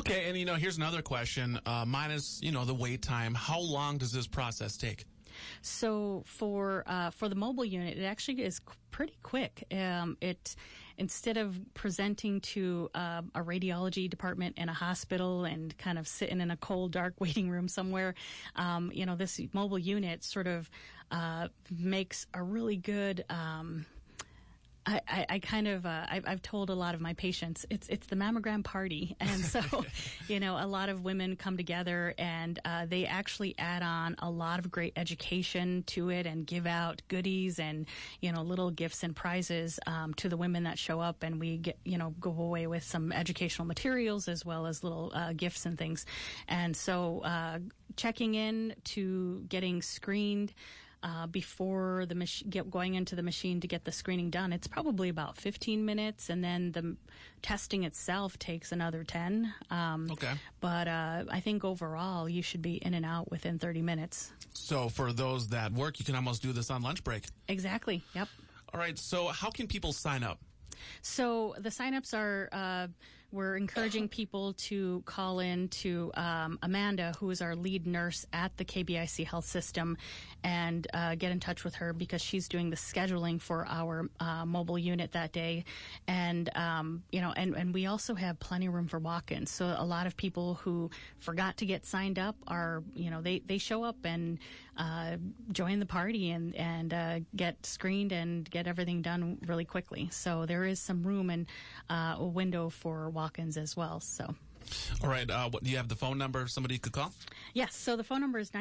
Okay, and here's another question. Minus, the wait time. How long does this process take? So for the mobile unit, it actually is pretty quick. It instead of presenting to a radiology department in a hospital and kind of sitting in a cold, dark waiting room somewhere, this mobile unit sort of makes a really good. I've told a lot of my patients it's the mammogram party, and so a lot of women come together and they actually add on a lot of great education to it and give out goodies and little gifts and prizes to the women that show up, and we get go away with some educational materials as well as little gifts and things, and so checking in to getting screened. Before the going into the machine to get the screening done, it's probably about 15 minutes, and then the testing itself takes another 10. Okay. But I think overall you should be in and out within 30 minutes. So for those that work, you can almost do this on lunch break. Exactly. Yep. All right. So how can people sign up? So the sign-ups are, we're encouraging people to call in to Amanda, who is our lead nurse at the KBIC Health System, and get in touch with her because she's doing the scheduling for our mobile unit that day. And, and we also have plenty of room for walk-ins. So a lot of people who forgot to get signed up are, they show up and join the party and get screened and get everything done really quickly. So there is some room and a window for walk-ins as well. So. All right. Do you have the phone number somebody could call? Yes. So the phone number is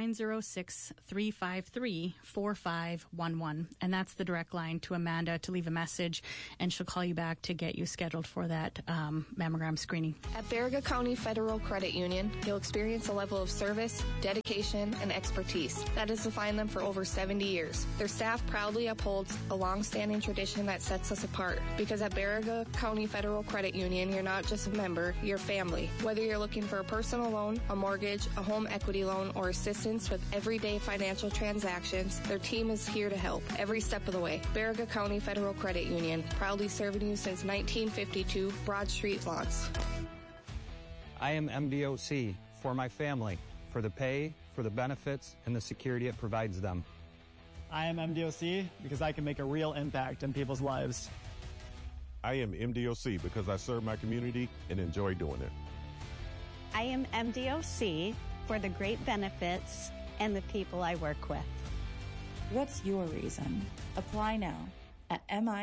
906-353-4511. And that's the direct line to Amanda to leave a message, and she'll call you back to get you scheduled for that mammogram screening. At Baraga County Federal Credit Union, you'll experience a level of service, dedication, and expertise that has defined them for over 70 years. Their staff proudly upholds a long-standing tradition that sets us apart, because at Baraga County Federal Credit Union, you're not just a member, you're family. Whether you're looking for a personal loan, a mortgage, a home equity loan, or assistance with everyday financial transactions, their team is here to help every step of the way. Baraga County Federal Credit Union, proudly serving you since 1952, Broad Street, Lawrence. I am MDOC for my family, for the pay, for the benefits, and the security it provides them. I am MDOC because I can make a real impact in people's lives. I am MDOC because I serve my community and enjoy doing it. I am MDOC for the great benefits and the people I work with. What's your reason? Apply now at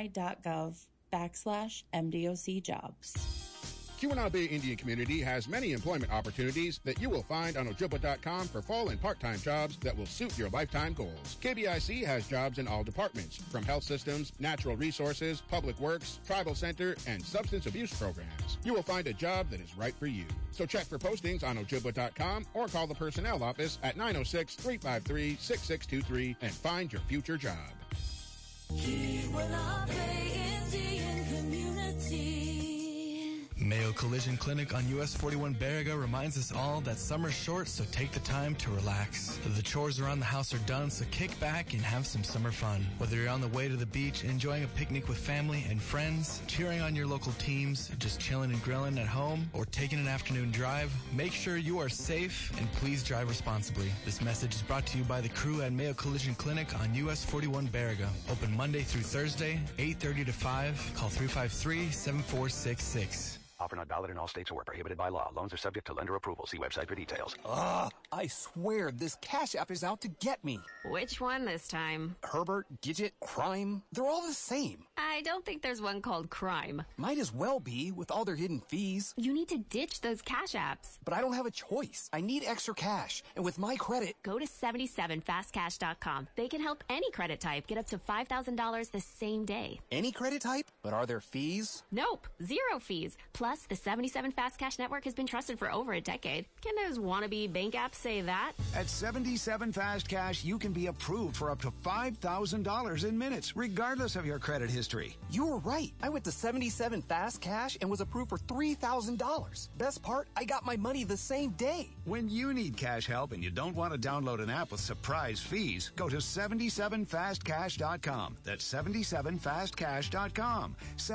mi.gov/MDOC jobs. Keweenaw Bay Indian Community has many employment opportunities that you will find on Ojibwa.com for full and part-time jobs that will suit your lifetime goals. KBIC has jobs in all departments, from health systems, natural resources, public works, tribal center, and substance abuse programs. You will find a job that is right for you. So check for postings on Ojibwa.com or call the personnel office at 906-353-6623 and find your future job. Keweenaw Bay Indian Community. Mayo Collision Clinic on US 41 Baraga reminds us all that summer's short, so take the time to relax. The chores around the house are done, so kick back and have some summer fun. Whether you're on the way to the beach, enjoying a picnic with family and friends, cheering on your local teams, just chilling and grilling at home, or taking an afternoon drive, make sure you are safe and please drive responsibly. This message is brought to you by the crew at Mayo Collision Clinic on US 41 Baraga. Open Monday through Thursday, 8:30 to 5. Call 353-7466. Offer not valid in all states or prohibited by law. Loans are subject to lender approval. See website for details. I swear this Cash App is out to get me. Which one this time? Herbert, Gidget, Crime. They're all the same. I don't think there's one called Crime. Might as well be, with all their hidden fees. You need to ditch those Cash Apps. But I don't have a choice. I need extra cash. And with my credit... Go to 77fastcash.com. They can help any credit type get up to $5,000 the same day. Any credit type? But are there fees? Nope. Zero fees. Plus, the 77 Fast Cash network has been trusted for over a decade. Can those wannabe bank apps say that? At 77 Fast Cash, you can be approved for up to $5,000 in minutes, regardless of your credit history. history. You were right. I went to 77 Fast Cash and was approved for $3,000. Best part, I got my money the same day. When you need cash help and you don't want to download an app with surprise fees, go to 77fastcash.com. That's 77fastcash.com.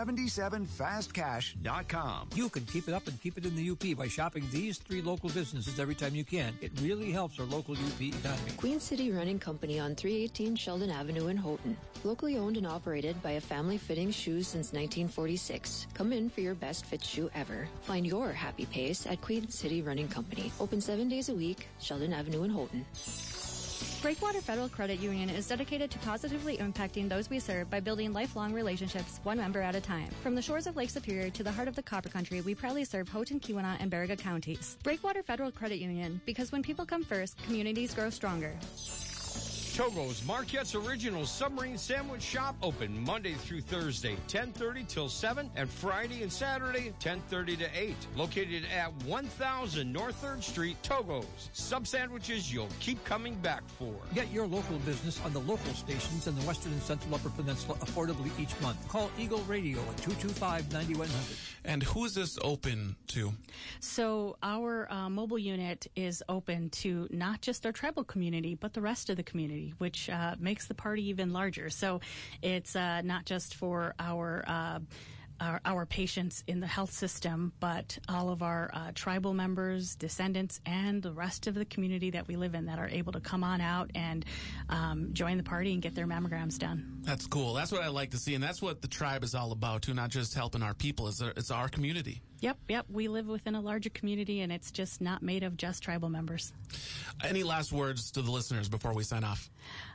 77fastcash.com. You can keep it up and keep it in the UP by shopping these 3 local businesses every time you can. It really helps our local UP economy. Queen City Running Company on 318 Sheldon Avenue in Houghton. Locally owned and operated by a family fitting shoes since 1946. Come in for your best fit shoe ever. Find your happy pace at Queen City Running Company. Open 7 days a week, Sheldon Avenue in Houghton. Breakwater Federal Credit Union is dedicated to positively impacting those we serve by building lifelong relationships, one member at a time. From the shores of Lake Superior to the heart of the Copper Country, we proudly serve Houghton, Keweenaw, and Baraga counties. Breakwater Federal Credit Union, because when people come first, communities grow stronger. Togo's Marquette's Original Submarine Sandwich Shop open Monday through Thursday, 10:30 till 7, and Friday and Saturday, 10:30 to 8. Located at 1000 North 3rd Street, Togo's. Sub sandwiches you'll keep coming back for. Get your local business on the local stations in the Western and Central Upper Peninsula affordably each month. Call Eagle Radio at 225-9100. And who is this open to? So our mobile unit is open to not just our tribal community, but the rest of the community, which makes the party even larger. So it's not just for our patients in the health system, but all of our tribal members, descendants, and the rest of the community that we live in that are able to come on out and join the party and get their mammograms done. That's cool. That's what I like to see, and that's what the tribe is all about, too, not just helping our people. It's our community. Yep. We live within a larger community, and it's just not made of just tribal members. Any last words to the listeners before we sign off?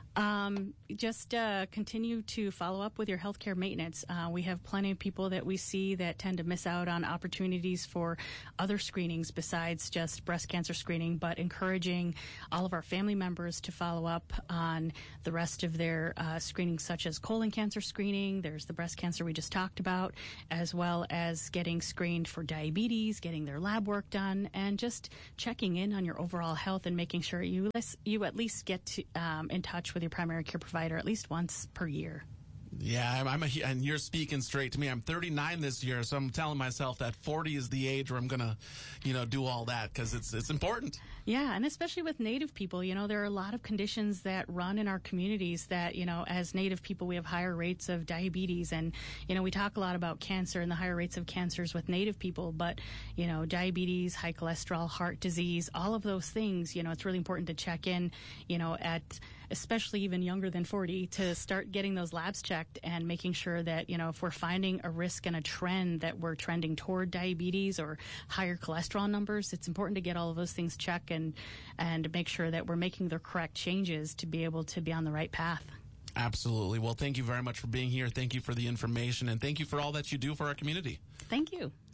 Just continue to follow up with your healthcare maintenance. We have plenty of people that we see that tend to miss out on opportunities for other screenings besides just breast cancer screening, but encouraging all of our family members to follow up on the rest of their screenings, such as colon cancer screening. There's the breast cancer we just talked about, as well as getting screened for diabetes, getting their lab work done, and just checking in on your overall health and making sure you at least get to, in touch with your primary care provider at least once per year. Yeah, and you're speaking straight to me. I'm 39 this year, so I'm telling myself that 40 is the age where I'm gonna, do all that because it's important. Yeah, and especially with Native people, there are a lot of conditions that run in our communities that, as Native people, we have higher rates of diabetes, and we talk a lot about cancer and the higher rates of cancers with Native people, but diabetes, high cholesterol, heart disease, all of those things, it's really important to check in, at especially even younger than 40, to start getting those labs checked and making sure that, if we're finding a risk and a trend that we're trending toward diabetes or higher cholesterol numbers, it's important to get all of those things checked and make sure that we're making the correct changes to be able to be on the right path. Absolutely. Well, thank you very much for being here. Thank you for the information, and thank you for all that you do for our community. Thank you.